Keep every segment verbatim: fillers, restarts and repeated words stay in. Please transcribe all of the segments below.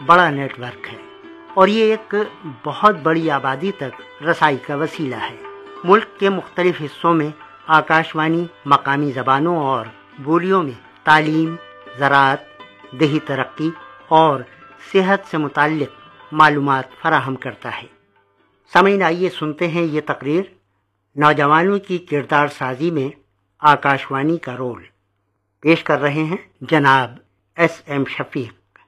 بڑا net work ہے اور یہ ایک بہت بڑی آبادی تک رسائی کا وسیلہ ہے۔ ملک کے مختلف حصوں میں آکاشوانی مقامی زبانوں اور بولیوں میں تعلیم، زراعت، دیہی ترقی اور صحت سے متعلق معلومات فراہم کرتا ہے۔ سامعین، آئیے سنتے ہیں یہ تقریر نوجوانوں کی کردار سازی میں آکاشوانی کا رول۔ پیش کر رہے ہیں جناب ایس ایم شفیق۔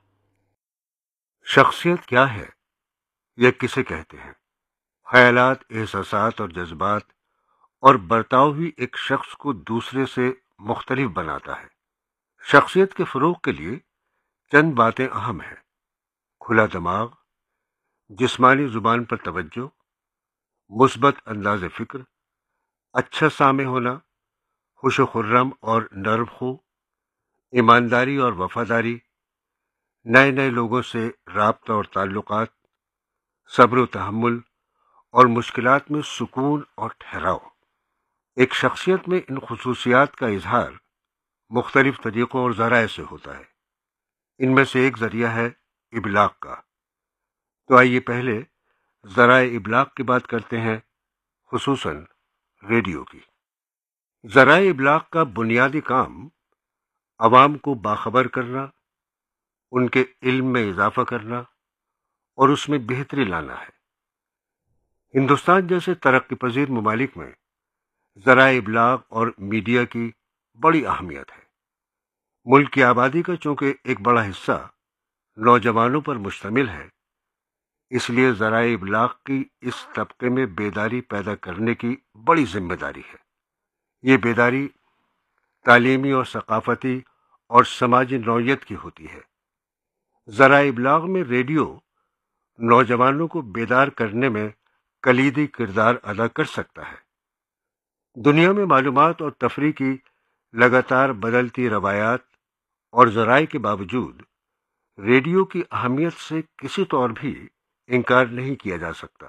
شخصیت کیا ہے یا کسے کہتے ہیں؟ خیالات، احساسات اور جذبات اور برتاؤ ہی ایک شخص کو دوسرے سے مختلف بناتا ہے۔ شخصیت کے فروغ کے لیے چند باتیں اہم ہیں: کھلا دماغ، جسمانی زبان پر توجہ، مثبت انداز فکر، اچھا سامع ہونا، خوش و خرم اور نرم خو، ایمانداری اور وفاداری، نئے نئے لوگوں سے رابطہ اور تعلقات، صبر و تحمل اور مشکلات میں سکون اور ٹھہراؤ۔ ایک شخصیت میں ان خصوصیات کا اظہار مختلف طریقوں اور ذرائع سے ہوتا ہے۔ ان میں سے ایک ذریعہ ہے ابلاغ کا۔ تو آئیے پہلے ذرائع ابلاغ کی بات کرتے ہیں، خصوصاً ریڈیو کی۔ ذرائع ابلاغ کا بنیادی کام عوام کو باخبر کرنا، ان کے علم میں اضافہ کرنا اور اس میں بہتری لانا ہے۔ ہندوستان جیسے ترقی پذیر ممالک میں ذرائع ابلاغ اور میڈیا کی بڑی اہمیت ہے۔ ملک کی آبادی کا چونکہ ایک بڑا حصہ نوجوانوں پر مشتمل ہے، اس لیے ذرائع ابلاغ کی اس طبقے میں بیداری پیدا کرنے کی بڑی ذمہ داری ہے۔ یہ بیداری تعلیمی اور ثقافتی اور سماجی نوعیت کی ہوتی ہے۔ ذرائع ابلاغ میں ریڈیو نوجوانوں کو بیدار کرنے میں کلیدی کردار ادا کر سکتا ہے۔ دنیا میں معلومات اور تفریح کی لگاتار بدلتی روایات اور ذرائع کے باوجود ریڈیو کی اہمیت سے کسی طور بھی انکار نہیں کیا جا سکتا۔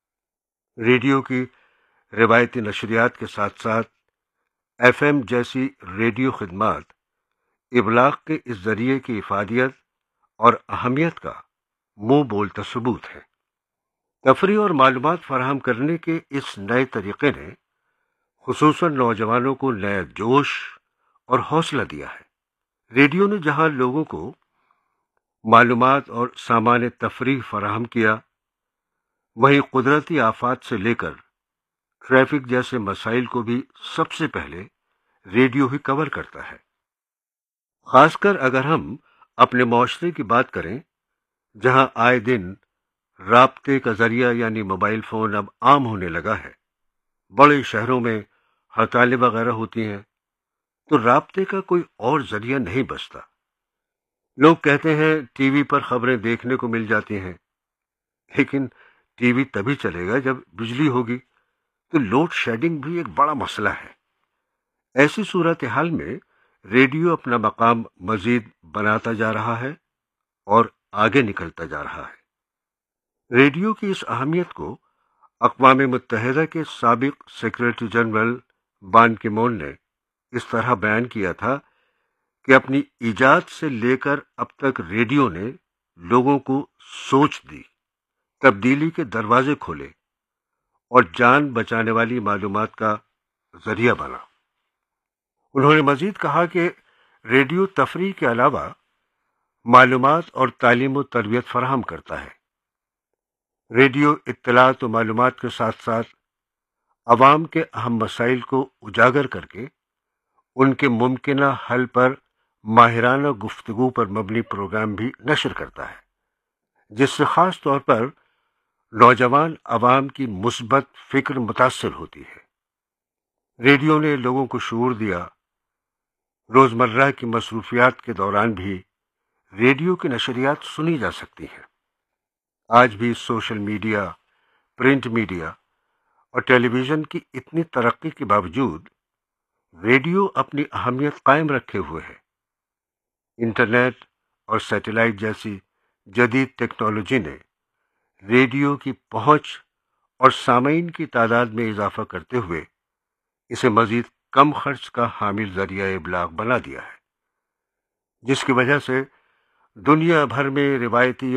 ریڈیو کی روایتی نشریات کے ساتھ ساتھ ایف ایم جیسی ریڈیو خدمات ابلاغ کے اس ذریعے کی افادیت اور اہمیت کا منہ بولتا ثبوت ہے۔ تفریح اور معلومات فراہم کرنے کے اس نئے طریقے نے خصوصاً نوجوانوں کو نیا جوش اور حوصلہ دیا ہے۔ ریڈیو نے جہاں لوگوں کو معلومات اور سامان تفریح فراہم کیا، وہیں قدرتی آفات سے لے کر ٹریفک جیسے مسائل کو بھی سب سے پہلے ریڈیو ہی کور کرتا ہے۔ خاص کر اگر ہم اپنے معاشرے کی بات کریں، جہاں آئے دن رابطے کا ذریعہ یعنی موبائل فون اب عام ہونے لگا ہے، بڑے شہروں میں ہڑتالیں وغیرہ ہوتی ہیں، تو رابطے کا کوئی اور ذریعہ نہیں بچتا۔ لوگ کہتے ہیں ٹی وی پر خبریں دیکھنے کو مل جاتی ہیں، لیکن ٹی وی تبھی چلے گا جب بجلی ہوگی، تو لوڈ شیڈنگ بھی ایک بڑا مسئلہ ہے۔ ایسی صورتحال میں ریڈیو اپنا مقام مزید بناتا جا رہا ہے اور آگے نکلتا جا رہا ہے۔ ریڈیو کی اس اہمیت کو اقوام متحدہ کے سابق سیکریٹری جنرل بان کی مون نے اس طرح بیان کیا تھا کہ اپنی ایجاد سے لے کر اب تک ریڈیو نے لوگوں کو سوچ دی، تبدیلی کے دروازے کھولے اور جان بچانے والی معلومات کا ذریعہ بنا۔ انہوں نے مزید کہا کہ ریڈیو تفریح کے علاوہ معلومات اور تعلیم و تربیت فراہم کرتا ہے۔ ریڈیو اطلاعات و معلومات کے ساتھ ساتھ عوام کے اہم مسائل کو اجاگر کر کے ان کے ممکنہ حل پر ماہرانہ گفتگو پر مبنی پروگرام بھی نشر کرتا ہے، جس سے خاص طور پر نوجوان عوام کی مثبت فکر متاثر ہوتی ہے۔ ریڈیو نے لوگوں کو شعور دیا۔ روزمرہ کی مصروفیات کے دوران بھی ریڈیو کی نشریات سنی جا سکتی ہیں۔ آج بھی سوشل میڈیا، پرنٹ میڈیا اور ٹیلی ویژن کی اتنی ترقی کے باوجود ریڈیو اپنی اہمیت قائم رکھے ہوئے ہے۔ انٹرنیٹ اور سیٹلائٹ جیسی جدید ٹیکنالوجی نے ریڈیو کی پہنچ اور سامعین کی تعداد میں اضافہ کرتے ہوئے اسے مزید کم خرچ کا حامل ذریعہ ابلاغ بنا دیا ہے، جس کی وجہ سے دنیا بھر میں روایتی